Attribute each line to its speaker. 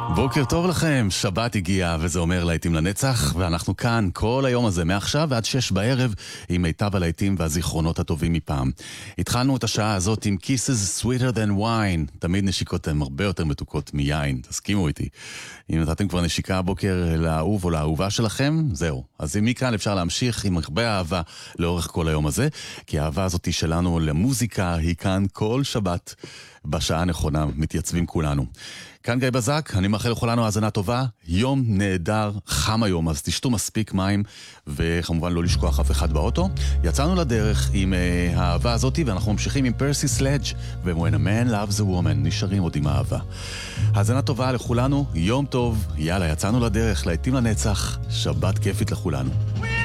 Speaker 1: בוקר טוב לכם, שבת הגיע וזה אומר להיטים לנצח, ואנחנו כאן כל היום הזה מעכשיו ועד 6 בערב עם מיטב הלהיטים והזיכרונות הטובים מפעם. התחלנו את השעה הזאת עם Kisses Sweeter Than Wine, תמיד נשיקות הן הרבה יותר מתוקות מיין, תסכימו איתי. אם נתתם כבר נשיקה הבוקר לאהוב או לאהובה שלכם, זהו. אז מכאן אפשר להמשיך עם הרבה אהבה לאורך כל היום הזה, כי האהבה הזאת שלנו למוזיקה היא כאן כל שבת בשעה הנכונה, מתייצבים כולנו. כאן גיא בזק, אני מאחל לכולנו האזנה טובה, יום נהדר, חם היום, אז תשתו מספיק מים, וכמובן לא לשכוח אף אחד באוטו. יצאנו לדרך עם האהבה הזאת, ואנחנו ממשיכים עם פרסי סלאג' ו-When a Man Loves a Woman, נשארים עוד עם האהבה. האזנה טובה לכולנו, יום טוב, יאללה, יצאנו לדרך, להיטים לנצח, שבת כיפית לכולנו.